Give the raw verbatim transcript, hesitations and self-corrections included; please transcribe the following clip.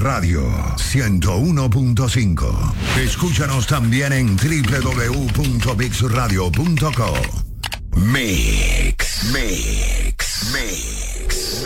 Radio ciento uno punto cinco. Escúchanos también en doble u doble u doble u punto mix radio punto co. Mix.